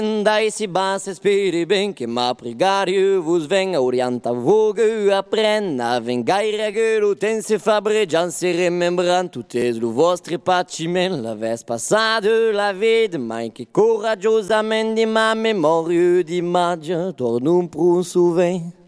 Dai si basa speri ben che ma pregare vos venga orienta vogue apprenna vengaire che l'utense fabbrigian si remembran tutte le vostre paciment la ves passate la vede mai che coraggiosamente ma memoria d'immagine torna un prun souvent.